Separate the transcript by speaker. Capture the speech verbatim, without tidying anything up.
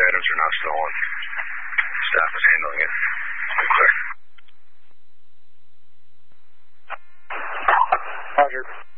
Speaker 1: items are not stolen. Staff is handling it. Clear.
Speaker 2: Roger.